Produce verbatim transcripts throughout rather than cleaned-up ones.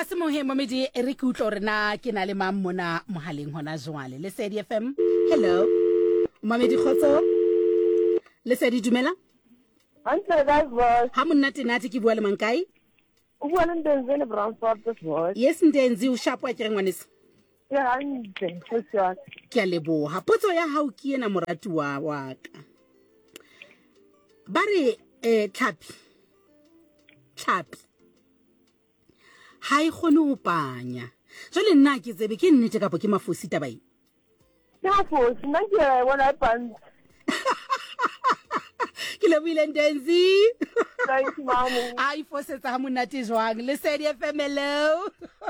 se mo he Mamedi re ke utlo rena ke na le mang mona mohaleng hona jwale Lesedi F M. Hello Mamedi khotso Lesedi dumela Antle guys was ha monate nate ke bua le mang kae o bua le Ndenzi le Brownsford this was yes Ndenzi o sharp wa ke ngwanese ya hantle sosial ke a leboha potso ya hao ke ena morati wa wa ka bare eh tlhapi tlhapi ha e khone ho panya jole nna ke tsebe ke nnete kapo ke mafosi tabai ya fosi nna ke wona pan ke le buile Ndenzi thank you mama ai fosetsa ha monate jwang Lesedi F M hello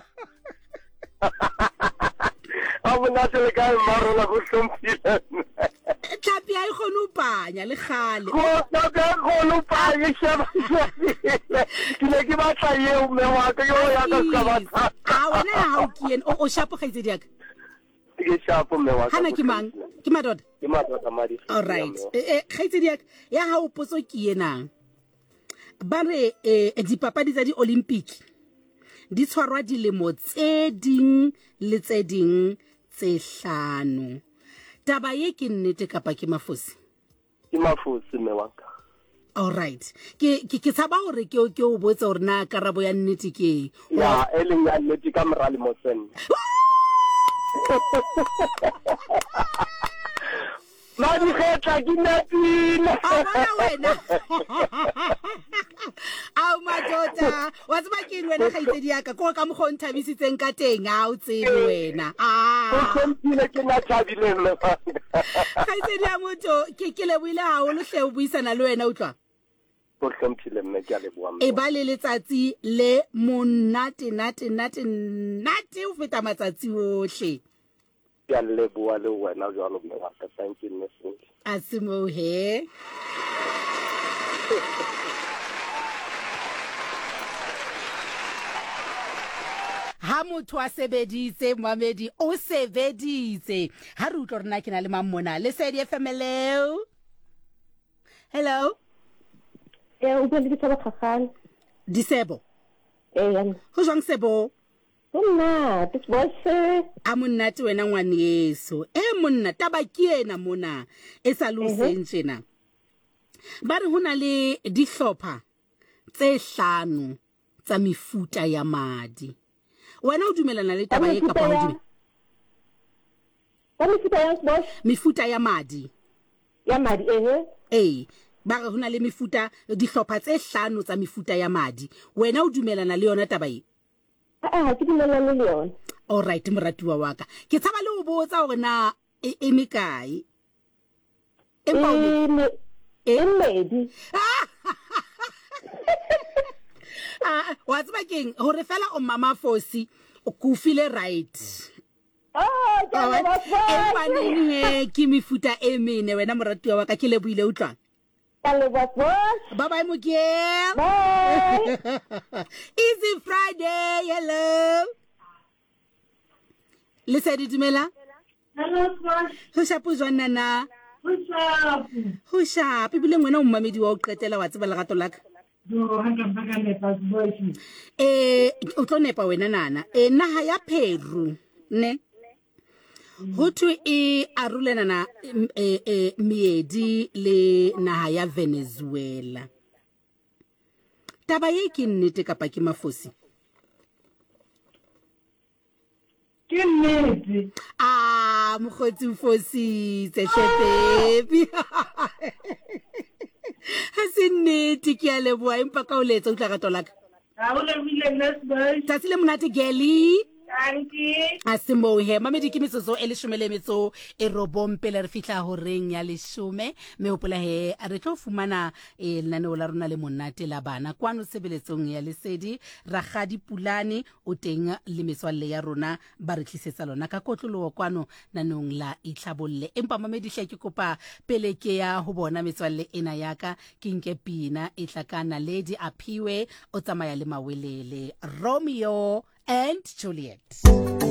abo nate le ka maro la go hlompile tlhapi ha e khone ho panya le khale go na ka go lo pa ye shaba ke le ke batla ye o me wa ka yo ya ka ka batla a wena ha o ke o o shapo ga itsedi yaka ke shapo me wa ka hana ke mang ke madoda ke madoda madi all right eh ga itsedi yaka ya ha o potso ke ena ba re eh dipapadi tsa di Olympic di tshwarwa dilemo tse ding le tse ding tse hlano taba ye ke nnete kapa ke mafosi ke mafosi me wa ka all right ke ke ke tsaba hore ke ke o botsa hore na karabo ya nnete ke ya eleng ya nnete ka morale mo sen Madi khetla ke napile a wena au madota wa tsaba ke wena ga itsedi yaka ko ka mo go nthabisitseng ka teng a o tsebe wena ah o kompile ke na thabile le ga itsedi ya motho ke ke le buile ha o lo hle o buisana le wena utlwa o hlompile mme ke a le bua e ba le letsatsi le monate nate nate nate o feta matsatsi ohle ke a le bua le wena jalo mme wa ka thank you mme a se mo he ha motho a sebeditse Mamedi o sebeditse ha re utlo rena ke na le mamona Lesedi F M hello hello eh o bua le tsaba khakhan disebo eh yan ho jwang sebo nna this was a monate wena ngwane yeso e monna taba ke ena mona e sa lo sentsena ba re hona le dihlopha tse hlano tsa mefuta ya madi wena o dumelana le taba e kapa ho dumela ba mefuta ya boss mefuta ya madi ya madi eh eh ba re hona le mefuta dihlopha tse hlano tsa mefuta ya madi wena o dumelana le yona taba e ah ke dumelana le yona all right moratiwa wa ka ke tsaba le o botsa hore na e mekae empa o e medi ah wa tsaba keng hore fela o mama fosi o kufile right ah empa neng ke mefuta e mene wena moratiwa wa ka ke le buile utlwa Hello, boss. Bye bye, Miguel. Bye. Easy Friday. Hello. Lesedi dumela. Hello, boss. Ho shapo jwana na. Ho shapo. Ho shapo bile ngwana o mmamedi wa o qetela wa tseba lerato laka. Do hanga baka le pass boys. Eh, o tlo nepa wena nana. Eh naha ya Peru, ne? Hotu e arulena na e e miedi le naha ya Venezuela. Taba ye ke nnete kapa ke mafosi? Ke nnete. Ah, mokgotsi fosi tse shepepi. Ha se nnete ke a leboha empa ka o letsa o tla ka tolaka. Ha o le bile let's boy. Tsatsi le monate geli. Thank you. Asimo he Mamedi ke metsoso e leshome le metso e robong pele re fihla ho reng ya leshome me hopola he re tlo fumana e lenaneo la rona le monate la bana kwano sebeletsong ya Lesedi Ragadi Pulane o teng le metswalle ya rona ba re tlisetsa lona ka kotlolo kwano nanong la itlhabolle empa Mamedi hle ke kopa pele ke ya ho bona metswalle ena yaka ke nke pina e tlakana Lady Aphiwe o tsamaya le mawelele Romeo and Juliet.